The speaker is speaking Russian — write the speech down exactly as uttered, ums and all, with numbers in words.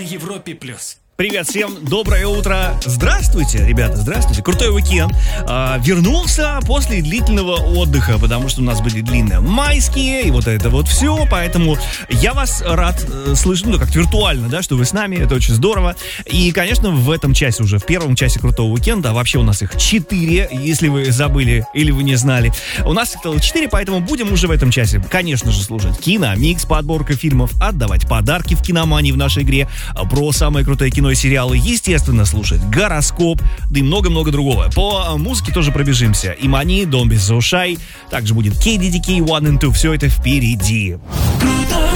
Европе плюс. Привет всем, доброе утро. Здравствуйте, ребята, здравствуйте. Крутой уикенд. А, вернулся после длительного отдыха, потому что у нас были длинные майские, и вот это вот все. Поэтому я вас рад э, слышать, ну, как виртуально, да, что вы с нами, это очень здорово. И, конечно, в этом часе уже, в первом часе крутого уикенда, а вообще у нас их четыре, если вы забыли или вы не знали. У нас их целых четыре, поэтому будем уже в этом часе, конечно же, слушать киномикс, подборка фильмов, отдавать подарки в киномании в нашей игре, про самое крутое кино и сериалы, естественно, слушать гороскоп, да и много-много другого. По музыке тоже пробежимся. Имани, Don't Be So Shy, также будет кей ди ди кей один и два, все это впереди. Крутой